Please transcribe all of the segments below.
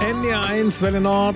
NDR1 Welle Nord,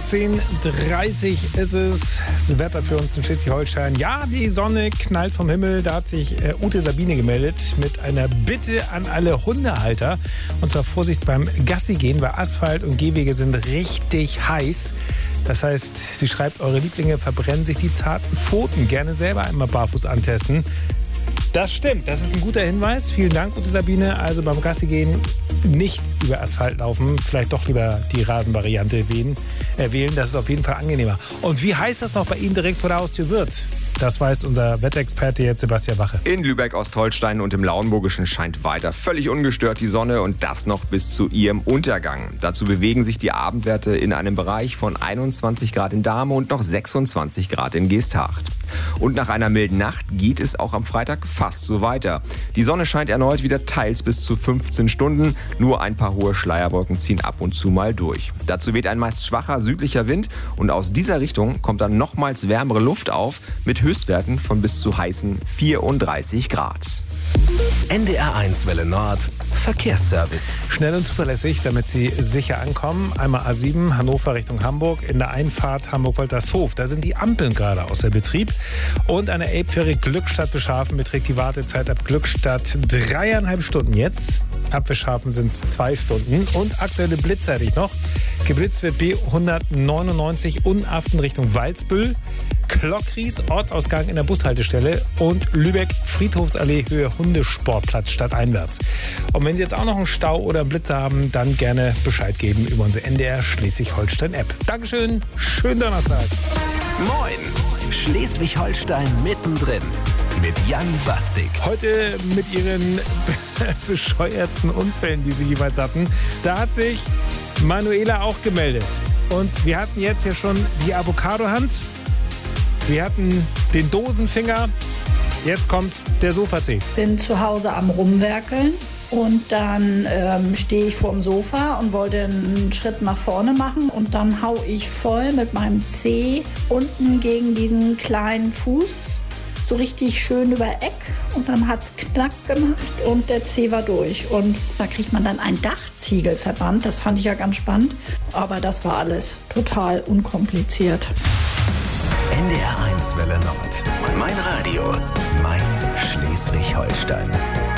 14:30 ist es. Das Wetter für uns in Schleswig-Holstein. Ja, die Sonne knallt vom Himmel. Da hat sich Ute Sabine gemeldet mit einer Bitte an alle Hundehalter. Und zwar Vorsicht beim Gassi gehen, weil Asphalt und Gehwege sind richtig heiß. Das heißt, sie schreibt, eure Lieblinge verbrennen sich die zarten Pfoten. Gerne selber einmal barfuß antesten. Das stimmt, das ist ein guter Hinweis. Vielen Dank, Ute Sabine. Also beim Gassi gehen nicht über Asphalt laufen, vielleicht doch lieber die Rasenvariante wählen. Das ist auf jeden Fall angenehmer. Und wie heiß das noch bei Ihnen direkt vor der Haustür wird? Das weiß unser Wetterexperte jetzt Sebastian Wache. In Lübeck, Ostholstein und im Lauenburgischen scheint weiter völlig ungestört die Sonne und das noch bis zu ihrem Untergang. Dazu bewegen sich die Abendwerte in einem Bereich von 21 Grad in Dahme und noch 26 Grad in Geesthacht. Und nach einer milden Nacht geht es auch am Freitag fast so weiter. Die Sonne scheint erneut wieder teils bis zu 15 Stunden. Nur ein paar hohe Schleierwolken ziehen ab und zu mal durch. Dazu weht ein meist schwacher südlicher Wind und aus dieser Richtung kommt dann nochmals wärmere Luft auf mit Höchstwerten von bis zu heißen 34 Grad. NDR1 Welle Nord Verkehrsservice. Schnell und zuverlässig, damit Sie sicher ankommen. Einmal A7 Hannover Richtung Hamburg. In der Einfahrt Hamburg-Woltershof. Da sind die Ampeln gerade außer Betrieb. Und an der Elbfähre Glückstadt Beschafen beträgt die Wartezeit ab Glückstadt 3,5 Stunden jetzt. Ab Beschafen sind es 2 Stunden. Und aktuelle Blitzzeitig noch. Geblitzt wird B199 Unaften Richtung Walsbüll. Klockries, Ortsausgang in der Bushaltestelle und Lübeck, Friedhofsallee, Höhe Hundesportplatz stadteinwärts. Und wenn Sie jetzt auch noch einen Stau oder einen Blitzer haben, dann gerne Bescheid geben über unsere NDR Schleswig-Holstein-App. Dankeschön, schönen Donnerstag. Moin, Schleswig-Holstein mittendrin mit Jan Bastik. Heute mit Ihren bescheuertsten Unfällen, die Sie jeweils hatten, da hat sich Manuela auch gemeldet. Und wir hatten jetzt hier schon die Avocadohand. Wir hatten den Dosenfinger, jetzt kommt der Sofa-C. Bin zu Hause am Rumwerkeln und dann stehe ich vorm Sofa und wollte einen Schritt nach vorne machen und dann hau ich voll mit meinem Zeh unten gegen diesen kleinen Fuß, so richtig schön über Eck und dann hat's knack gemacht und der Zeh war durch. Und da kriegt man dann ein Dachziegelverband, das fand ich ja ganz spannend, aber das war alles total unkompliziert. NDR1 Welle Nord. Mein Radio, mein Schleswig-Holstein.